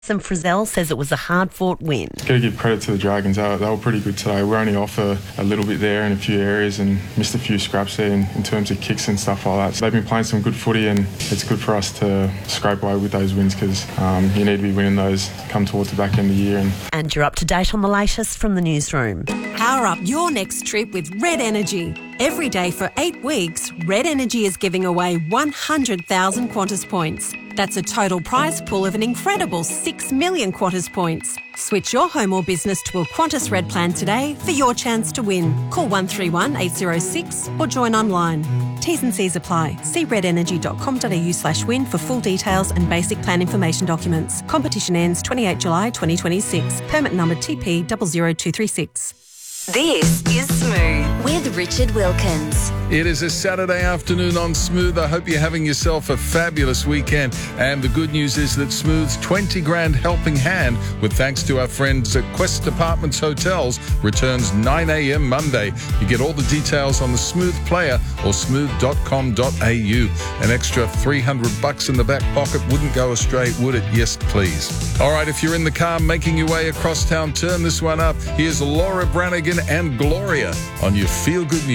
And Frizzell says it was a hard-fought win. Got to give credit to the Dragons. They were pretty good today. We're only off a little bit there in a few areas and missed a few scraps there in terms of kicks and stuff like that. So they've been playing some good footy, and it's good for us to scrape away with those wins because you need to be winning those come towards the back end of the year. And you're up to date on the latest from the newsroom. Power up your next trip with Red Energy. Every day for 8 weeks, Red Energy is giving away 100,000 Qantas points. That's a total prize pool of an incredible 6 million Qantas points. Switch your home or business to a Qantas Red plan today for your chance to win. Call 131 806 or join online. T's and C's apply. See redenergy.com.au/win for full details and basic plan information documents. Competition ends 28 July 2026. Permit number TP 00236. This is Smooth with Richard Wilkins. It is a Saturday afternoon on Smooth. I hope you're having yourself a fabulous weekend. And the good news is that Smooth's 20 grand helping hand, with thanks to our friends at Quest Apartments Hotels, returns 9 a.m. Monday. You get all the details on the Smooth Player or smooth.com.au. An extra $300 in the back pocket wouldn't go astray, would it? Yes, please. All right, if you're in the car making your way across town, turn this one up. Here's Laura Branigan and Gloria on your Feel Good Music.